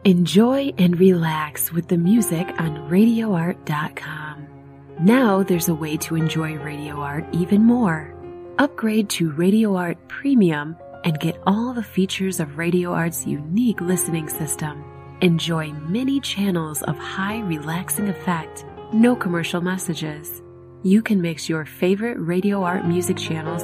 Enjoy and relax with the music on RadioArt.com. Now there's a way to enjoy Radio Art even more. Upgrade to Radio Art Premium and get all the features of Radio Art's unique listening system. Enjoy many channels of high relaxing effect, no commercial messages. You can mix your favorite Radio Art music channels